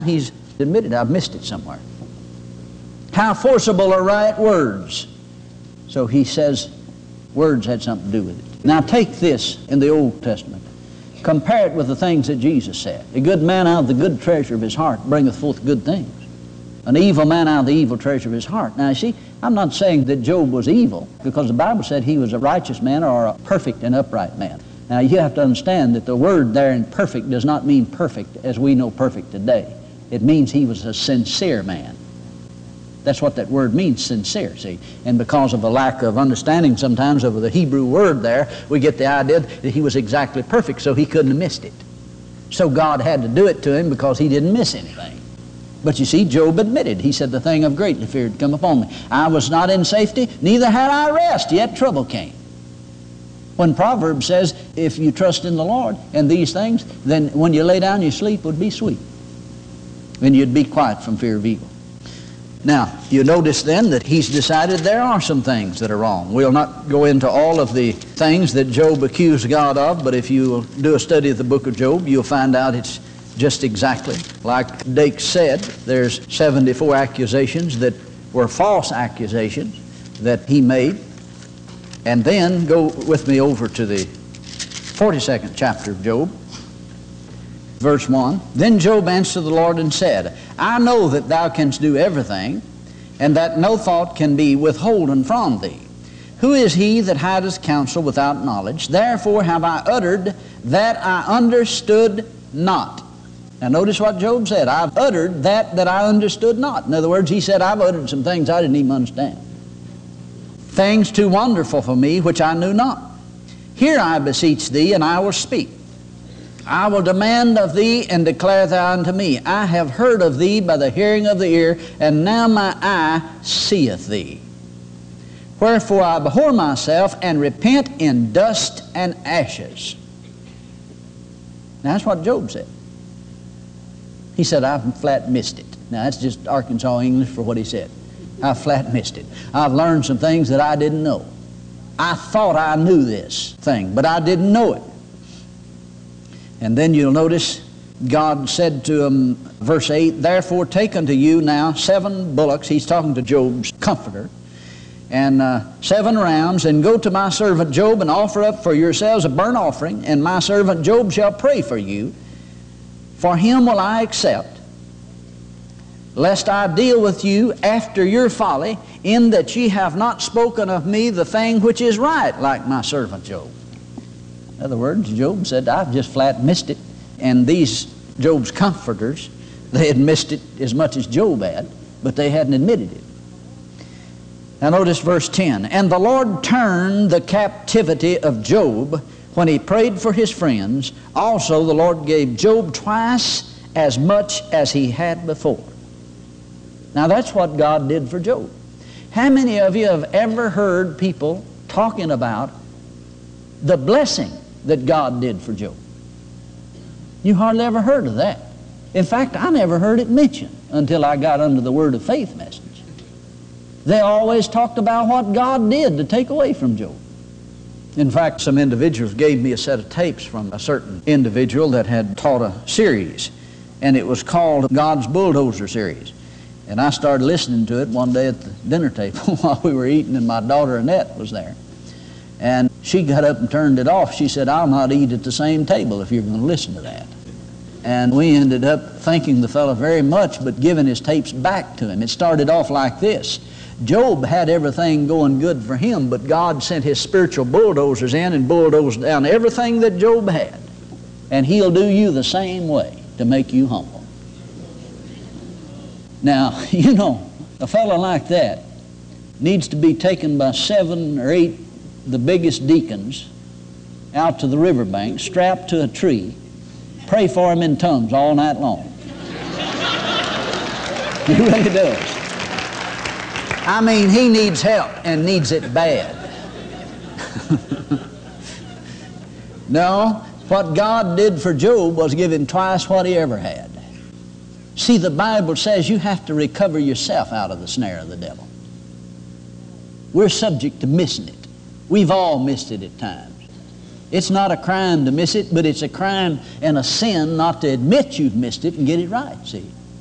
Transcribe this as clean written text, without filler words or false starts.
He's admitted, I've missed it somewhere. How forcible are right words. So he says words had something to do with it. Now take this in the Old Testament. Compare it with the things that Jesus said. A good man out of the good treasure of his heart bringeth forth good things. An evil man out of the evil treasure of his heart. Now you see, I'm not saying that Job was evil, because the Bible said he was a righteous man or a perfect and upright man. Now you have to understand that the word there in perfect does not mean perfect as we know perfect today. It means he was a sincere man. That's what that word means, sincere, see. And because of a lack of understanding sometimes of the Hebrew word there, we get the idea that he was exactly perfect, so he couldn't have missed it. So God had to do it to him because he didn't miss anything. But you see, Job admitted. He said, the thing of greatly fear had come upon me. I was not in safety, neither had I rest, yet trouble came. When Proverbs says, if you trust in the Lord and these things, then when you lay down, your sleep would be sweet. And you'd be quiet from fear of evil. Now, you notice then that he's decided there are some things that are wrong. We'll not go into all of the things that Job accused God of, but if you do a study of the book of Job, you'll find out it's just exactly like Dake said. There's 74 accusations that were false accusations that he made. And then go with me over to the 42nd chapter of Job. Verse 1, Then Job answered the Lord and said, I know that thou canst do everything, and that no thought can be withholden from thee. Who is he that hideth counsel without knowledge? Therefore have I uttered that I understood not. Now notice what Job said. I've uttered that I understood not. In other words, he said, I've uttered some things I didn't even understand. Things too wonderful for me, which I knew not. Hear, I beseech thee, and I will speak. I will demand of thee, and declare thou unto me. I have heard of thee by the hearing of the ear, and now my eye seeth thee. Wherefore I abhor myself, and repent in dust and ashes. Now that's what Job said. He said, I've flat missed it. Now that's just Arkansas English for what he said. I flat missed it. I've learned some things that I didn't know. I thought I knew this thing, but I didn't know it. And then you'll notice God said to him, verse 8, Therefore take unto you now 7 bullocks. He's talking to Job's comforter. And 7 rams, and go to my servant Job and offer up for yourselves a burnt offering, and my servant Job shall pray for you. For him will I accept, lest I deal with you after your folly, in that ye have not spoken of me the thing which is right, like my servant Job. In other words, Job said, I've just flat missed it. And these Job's comforters, they had missed it as much as Job had, but they hadn't admitted it. Now notice verse 10. And the Lord turned the captivity of Job when he prayed for his friends. Also the Lord gave Job twice as much as he had before. Now that's what God did for Job. How many of you have ever heard people talking about the blessing that God did for Job? You hardly ever heard of that. In fact, I never heard it mentioned until I got under the Word of Faith message. They always talked about what God did to take away from Job. In fact, some individuals gave me a set of tapes from a certain individual that had taught a series, and it was called God's Bulldozer Series. And I started listening to it one day at the dinner table while we were eating, and my daughter Annette was there. And she got up and turned it off. She said, I'll not eat at the same table if you're going to listen to that. And we ended up thanking the fellow very much, but giving his tapes back to him. It started off like this. Job had everything going good for him, but God sent his spiritual bulldozers in and bulldozed down everything that Job had. And he'll do you the same way to make you humble. Now, you know, a fellow like that needs to be taken by 7 or 8 the biggest deacons out to the riverbank, strapped to a tree, pray for him in tongues all night long. He really does. I mean, he needs help and needs it bad. No, what God did for Job was give him twice what he ever had. See, the Bible says you have to recover yourself out of the snare of the devil. We're subject to missing it. We've all missed it at times. It's not a crime to miss it, but it's a crime and a sin not to admit you've missed it and get it right, see.